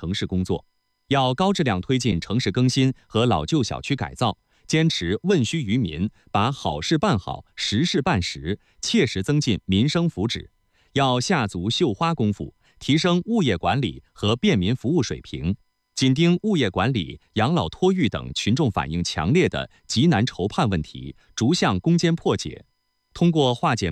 城市工作，要高质量推进城市更新和老旧小区改造，坚持问需于民，把好事办好，实事办实，切实增进民生福祉。要下足绣花功夫，提升物业管理和便民服务水平，紧盯物业管理、养老托育等群众反映强烈的急难愁盼问题，逐项攻坚破解，通过化解